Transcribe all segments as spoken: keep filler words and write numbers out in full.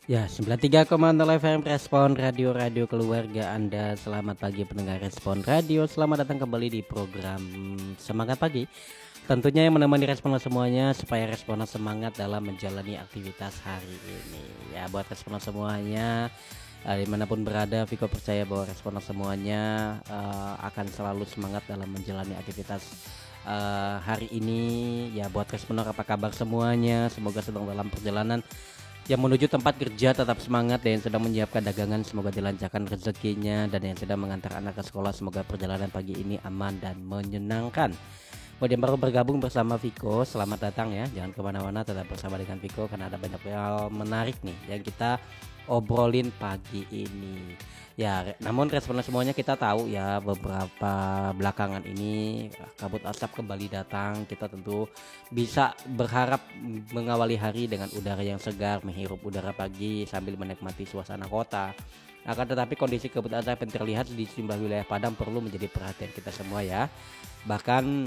Ya, sembilan puluh tiga koma nol F M Respon Radio-radio keluarga Anda. Selamat pagi pendengar Respon Radio. Selamat datang kembali di program Semangat Pagi. Tentunya yang menemani Responan semuanya supaya Responan semangat dalam menjalani aktivitas hari ini. Ya, buat Responan semuanya eh, dimanapun berada, Viko percaya bahwa Responan semuanya eh, akan selalu semangat dalam menjalani aktivitas eh, hari ini. Ya, buat Responan apa kabar semuanya? Semoga sedang dalam perjalanan yang menuju tempat kerja tetap semangat, dan yang sedang menyiapkan dagangan semoga dilancarkan rezekinya, dan yang sedang mengantar anak ke sekolah semoga perjalanan pagi ini aman dan menyenangkan. Buat yang baru bergabung bersama Viko, selamat datang ya. Jangan kemana-mana, tetap bersama dengan Viko karena ada banyak hal menarik nih yang kita obrolin pagi ini. Ya, namun responnya semuanya kita tahu ya, beberapa belakangan ini kabut asap kembali datang. Kita tentu bisa berharap mengawali hari dengan udara yang segar, menghirup udara pagi sambil menikmati suasana kota. Akan tetapi kondisi kabut asap yang terlihat di sejumlah wilayah Padang perlu menjadi perhatian kita semua ya. Bahkan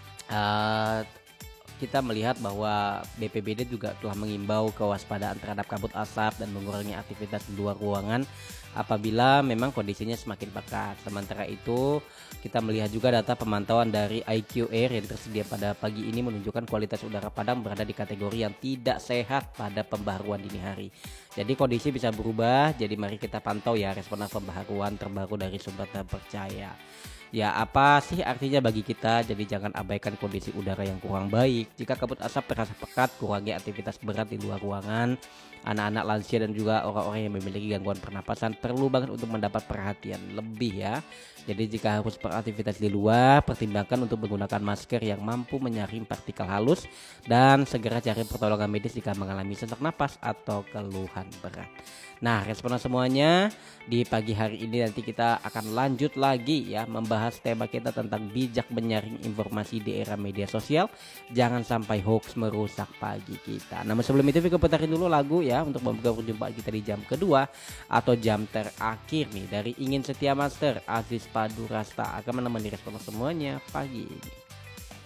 uh, kita melihat bahwa B P B D juga telah mengimbau kewaspadaan terhadap kabut asap dan mengurangi aktivitas di luar ruangan apabila memang kondisinya semakin pekat. Sementara itu, kita melihat juga data pemantauan dari I Q Air yang tersedia pada pagi ini menunjukkan kualitas udara Padang berada di kategori yang tidak sehat pada pembaharuan dini hari. Jadi kondisi bisa berubah, jadi mari kita pantau ya responan pembaharuan terbaru dari sumber terpercaya. Ya, apa sih artinya bagi kita? Jadi jangan abaikan kondisi udara yang kurang baik. Jika kabut asap terasa pekat, kurangi aktivitas berat di luar ruangan. Anak-anak, lansia dan juga orang-orang yang memiliki gangguan pernapasan perlu banget untuk mendapat perhatian lebih ya. Jadi jika harus beraktivitas di luar, pertimbangkan untuk menggunakan masker yang mampu menyaring partikel halus dan segera cari pertolongan medis jika mengalami sesak napas atau keluhan berat. Nah, responan semuanya di pagi hari ini nanti kita akan lanjut lagi ya membahas tema kita tentang bijak menyaring informasi di era media sosial. Jangan sampai hoax merusak pagi kita. Namun sebelum itu Viko putarin dulu lagu ya untuk membuka perjumpaan kita di jam kedua atau jam terakhir nih dari Ingin Setia Master. Aziz Padu Rasta akan menemani responan semuanya pagi ini.